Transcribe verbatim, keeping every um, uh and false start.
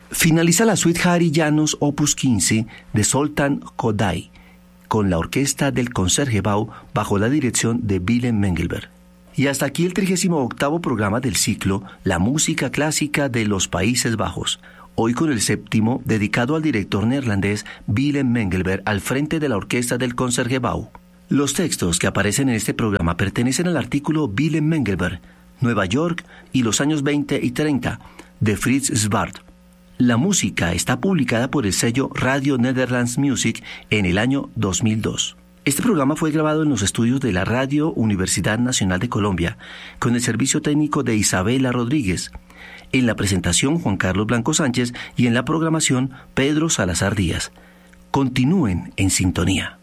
Finaliza la suite Hari Janos opus quince de Zoltán Kodály, con la orquesta del Concertgebouw bajo la dirección de Willem Mengelberg. Y hasta aquí el trigésimo octavo programa del ciclo La música clásica de los Países Bajos, hoy con el séptimo dedicado al director neerlandés Willem Mengelberg al frente de la orquesta del Concertgebouw. Los textos que aparecen en este programa pertenecen al artículo Willem Mengelberg, Nueva York y los años veinte y treinta, de Frits Zwart. La música está publicada por el sello Radio Netherlands Music en el año dos mil dos. Este programa fue grabado en los estudios de la Radio Universidad Nacional de Colombia, con el servicio técnico de Isabela Rodríguez. En la presentación, Juan Carlos Blanco Sánchez, y en la programación, Pedro Salazar Díaz. Continúen en sintonía.